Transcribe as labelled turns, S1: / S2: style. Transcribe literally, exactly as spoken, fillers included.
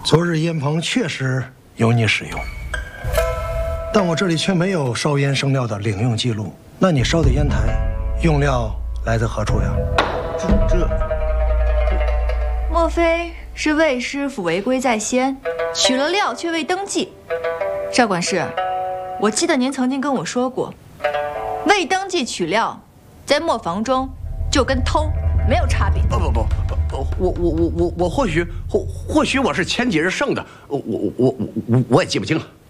S1: 昨日烟棚确实由你使用，但我这里却没有烧烟生料的领用记录。那你烧的烟台用料来自何处呀？
S2: 这这，
S3: 莫非是魏师傅违规在先，取了料却未登记？邵管事，我记得您曾经跟我说过，未登记取料，在磨坊中就跟偷没有差别。
S2: 不不不不，我我我我我或许或或许我是前几日剩的，我我我我我也记不清了。